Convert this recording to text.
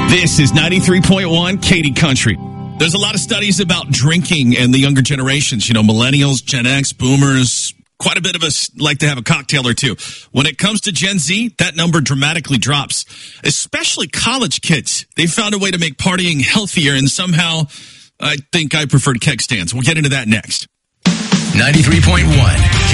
This is 93.1 Katy Country. There's a lot of studies about drinking and the younger generations. You know, millennials, Gen X, boomers, quite a bit of us like to have a cocktail or two. When it comes to Gen Z, that number dramatically drops, especially college kids. They found a way to make partying healthier, and somehow I think I preferred keg stands. We'll get into that next. 93.1